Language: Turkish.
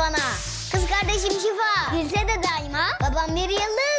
bana. Kız kardeşim Şifa. Lisede daima. Babam bir yıldız.